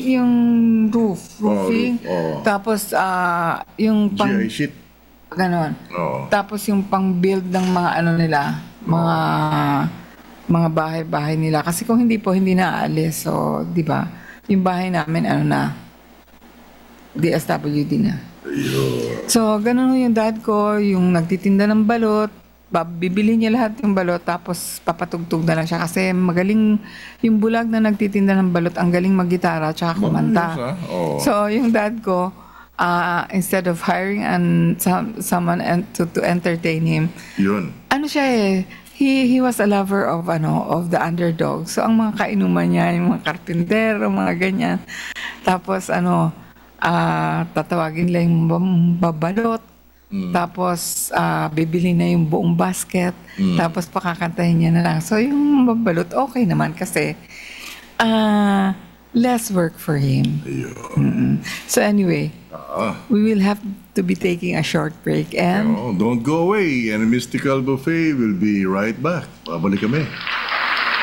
yung roofing. Tapos, yung pang, GI sheet. ganon. Oo. Tapos yung pang-build ng mga ano nila, mga bahay-bahay nila. Kasi kung hindi po, hindi na aalis. So, di ba? Yung bahay namin, ano na, DSWD na. Ayun. So, ganun yung dad ko, yung nagtitinda ng balot, bibili niya lahat yung balot, tapos papatugtog na lang siya. Kasi magaling, yung bulag na nagtitinda ng balot, ang galing maggitara, tsaka kumanta. Oo. So, yung dad ko, instead of hiring someone to entertain him, Yun. ano siya he was a lover of the underdog. So ang mga kainuman niya, yung mga karpintero, mga ganyan. Tapos tatawagin lang yung babalot. Tapos bibili na yung buong basket. Tapos pakakantahin niya na lang. So yung babalot okay naman kasi less work for him. So anyway, we will have to be taking a short break and Don't go away. And Mystical Buffet will be right back. Babalik kami.